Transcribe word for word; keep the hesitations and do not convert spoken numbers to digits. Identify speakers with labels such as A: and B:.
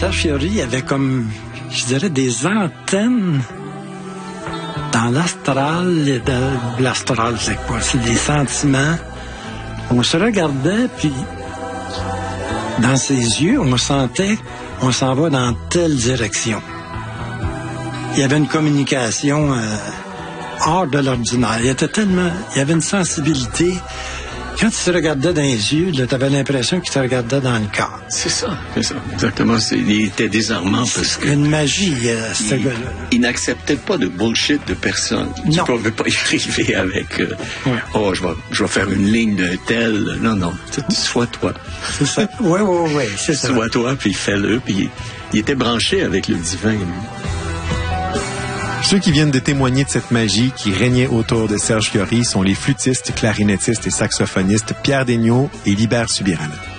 A: Serge Fiori avait comme, je dirais, des antennes dans l'astral. De, l'astral, c'est quoi? C'est des sentiments. On se regardait, puis dans ses yeux, on sentait on s'en va dans telle direction. Il y avait une communication euh, hors de l'ordinaire. Il était tellement... Il y avait une sensibilité. Quand tu te regardais dans les yeux, tu avais l'impression qu'il te regardait dans le corps.
B: C'est ça, c'est ça. Exactement. C'est, il était désarmant parce que...
A: Une magie, euh, ce
B: il,
A: gars-là.
B: Il n'acceptait pas de bullshit de personne.
A: Non.
B: Tu ne pouvais pas y arriver avec... Euh,
A: ouais.
B: Oh, je vais, je vais faire une ligne d'un tel... Non, non. Sois toi.
A: C'est ça. Oui, oui, oui. C'est ça.
B: Sois toi, puis fais-le. Puis il, il était branché avec le divin.
C: Ceux qui viennent de témoigner de cette magie qui régnait autour de Serge Fiori sont les flûtistes, clarinettistes et saxophonistes Pierre Daigneault et Libert Subirana.